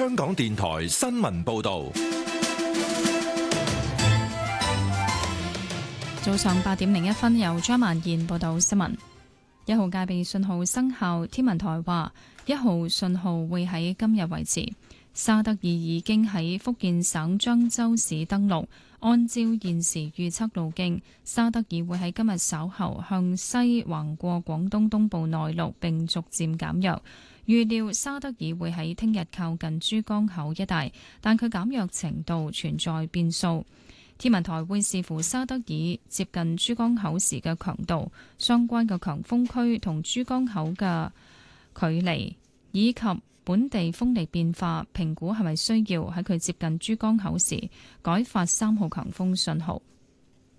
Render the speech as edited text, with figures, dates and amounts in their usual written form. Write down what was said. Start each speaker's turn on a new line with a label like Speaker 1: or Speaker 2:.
Speaker 1: 香港電台新聞報道。
Speaker 2: 早上8:01，由張曼燕報道新聞。1號戒備信號生效，天文台話1號信號會喺今日維持。沙德爾已經喺福建省漳州市登陸，按照現時預測路徑，沙德爾會喺今日稍後向西橫過廣東東部內陸，並逐漸減弱。預料沙德爾會喺聽日靠近珠江口一帶，但佢減弱程度存在變數。天文台會視乎沙德爾接近珠江口時嘅強度、相關嘅強風區同珠江口嘅距離，以及本地風力變化，評估係咪需要喺佢接近珠江口時改發3號強風信號。